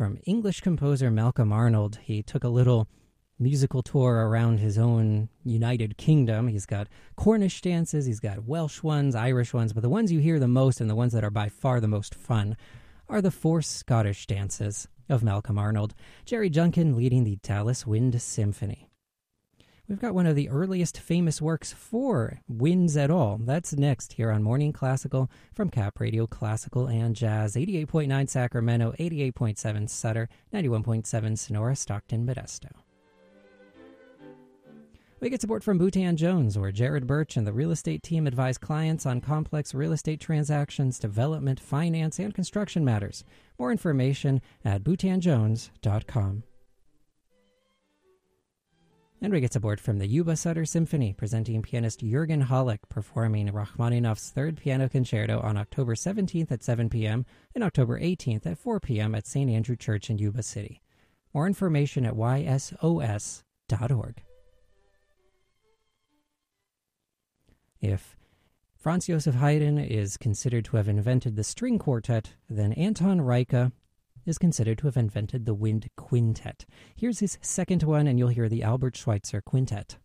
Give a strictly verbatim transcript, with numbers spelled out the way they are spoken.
from English composer Malcolm Arnold. He took a little musical tour around his own United Kingdom. He's got Cornish dances, he's got Welsh ones, Irish ones, but the ones you hear the most and the ones that are by far the most fun are the four Scottish dances of Malcolm Arnold. Jerry Junkin leading the Dallas Wind Symphony. We've got one of the earliest famous works for winds at all. That's next here on Morning Classical from Cap Radio Classical and Jazz. eighty-eight point nine Sacramento, eighty-eight point seven Sutter, ninety-one point seven Sonora, Stockton, Modesto. We get support from Boutan Jones, where Jared Birch and the real estate team advise clients on complex real estate transactions, development, finance, and construction matters. More information at boutan jones dot com. And we get support from the Yuba Sutter Symphony, presenting pianist Jürgen Hollick performing Rachmaninoff's Third Piano Concerto on October seventeenth at seven p.m. and October eighteenth at four p.m. at Saint Andrew Church in Yuba City. More information at y s o s dot org. If Franz Joseph Haydn is considered to have invented the string quartet, then Anton Reicha is considered to have invented the wind quintet. Here's his second one, and you'll hear the Albert Schweitzer Quintet.